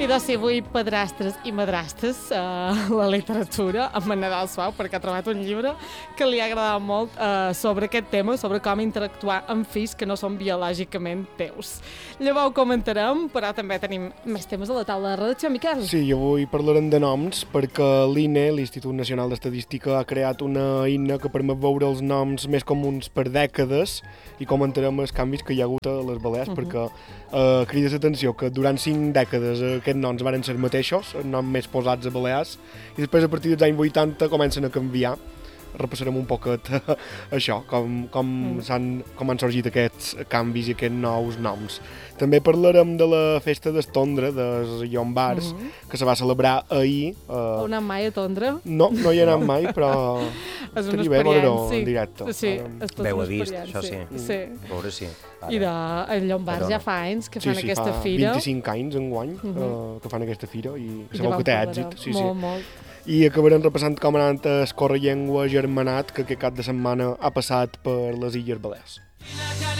I doncs sí, avui padrastres i madrastres, la literatura, amb en Nadal Suau, perquè ha trobat un llibre que li ha agradat molt sobre aquest tema, sobre com interactuar amb fills que no són biològicament teus. Llavors ho comentarem, però també tenim més temes a la taula de redacció, Miquel. Sí, avui parlarem de noms perquè l'INE, l'Institut Nacional d'Estadística, ha creat una eina que permet veure els noms més comuns per dècades i comentarem els canvis que hi ha hagut a les Balears, perquè crides atenció que durant 5 dècades aquests noms van ser mateixos, els noms més posats a Balears, i després a partir dels anys 80 comencen a canviar. Repassarem un poquet això, com han sorgit aquests canvis i aquests nous noms. També parlarem de la festa d'Estondra, dels Llombards, que se va celebrar ahir. Heu anat mai a Tondra? No hi he anat mai, però és una estaria bé veure-ho experiència. en directe. Sí, és tot Bé, ho una he vist, experiència. això sí. Sí. A veure si... I en Llombards ja fa anys que fan Sí, aquesta fa fira. 25 anys enguany que fan aquesta fira i I sabeu vam que té parlar èxit. Sí, molt, sí. molt. I acabarem repassant com ha anat el Correllengua Germanat, que aquest cap de setmana ha passat per les Illes Balears.